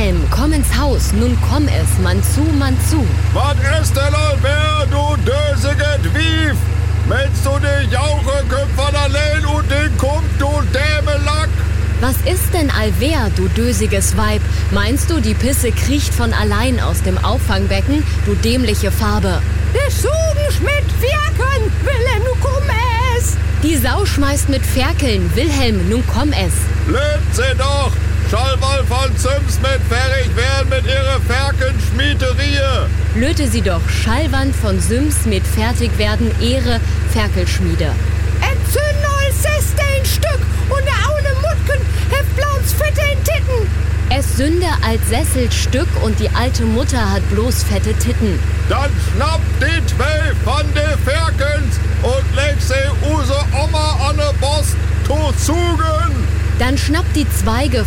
Wilhelm, komm ins Haus, nun komm es, man zu. Was ist denn allwer, du dösiget Wief? Meinst du die Jauche köpfen allein und den Kump, du Dämelack? Was ist denn allwer, du dösiges Weib? Meinst du, die Pisse kriecht von allein aus dem Auffangbecken, du dämliche Farbe? Der Sugen schmidt Ferkeln, Wilhelm, nu komm es! Die Sau schmeißt mit Ferkeln, Wilhelm, nun komm es! Lebt sie doch! Schallwall von Zims mit fertig werden mit ihrer Ferkenschmiederie! Löte sie doch, Schallwand von Sims mit fertig werden, Ehre, Ferkelschmiede. Entzünd neues 16 Stück und der Aune Mutken heft blauens Fette in Titten. Es sünde als Sesselstück und die alte Mutter hat bloß fette Titten. Dann schnapp die 12 von de Ferkens und leg sie use Oma an de Bost zu zugen! Dann schnappt die Zweige